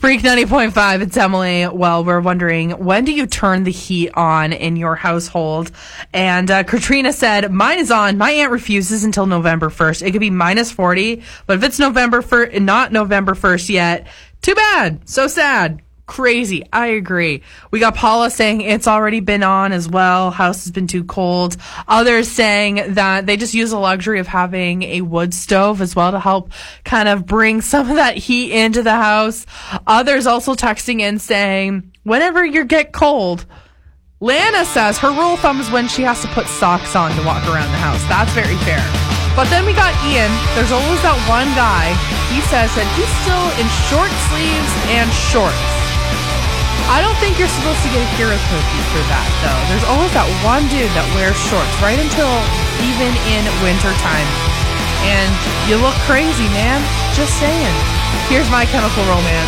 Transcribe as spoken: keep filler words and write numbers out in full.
Freak ninety point five, it's Emily. Well, we're wondering, when do you turn the heat on in your household? And uh, Katrina said, mine is on. My aunt refuses until November first. It could be minus forty, but if it's November first, not November first yet, too bad. So sad. Crazy. I agree. We got Paula saying it's already been on as well. House has been too cold. Others saying that they just use the luxury of having a wood stove as well to help kind of bring some of that heat into the house. Others also texting in saying, whenever you get cold, Lana says her rule of thumb is when she has to put socks on to walk around the house. That's very fair. But then we got Ian. There's always that one guy. He says that he's still in short sleeves and shorts. I don't think you're supposed to get a hero cookie for that, though. There's always that one dude that wears shorts right until even in wintertime. And you look crazy, man. Just saying. Here's My Chemical Romance.